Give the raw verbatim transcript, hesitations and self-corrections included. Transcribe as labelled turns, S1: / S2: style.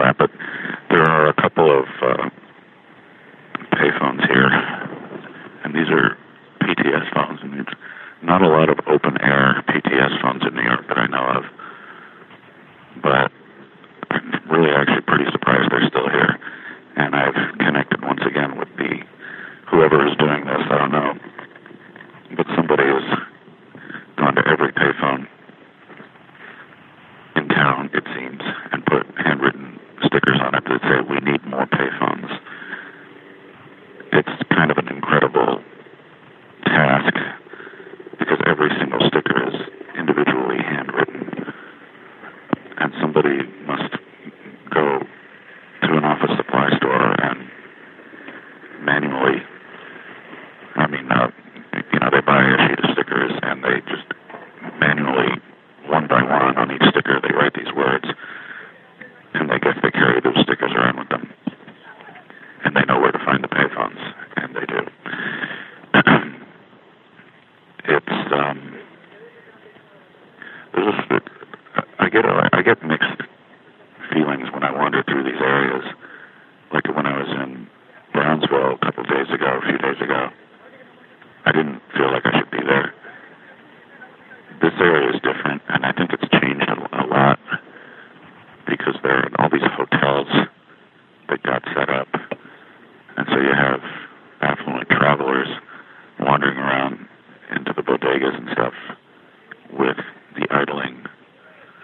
S1: that, but there are a couple of uh, payphones here, and these are P T S phones, and it's not a lot of open-air P T S phones in New York that I know of, but I'm really actually pretty surprised they're still here, and I've connected once again with the whoever is doing this, I don't know, but somebody has gone to every payphone in town, it seems, and put handwritten stickers on it that say, "We need more payphones." It's kind of an incredible task because every single sticker is individually handwritten, and somebody must go to an office supply store and manually, I mean, uh, you know, they buy a sheet of stickers and they just manually, one by one on each sticker, they write these words, and they guess they carry those stickers around with them, and they know where to find the payphones, and they do. It's um, there's a, I get a, I get mixed feelings when I wander through these areas, like when I was in Brownsville a couple of days ago, a few days ago. I didn't feel like I should be there. This area is different, and I think it's changed a, a lot because there are all these hotels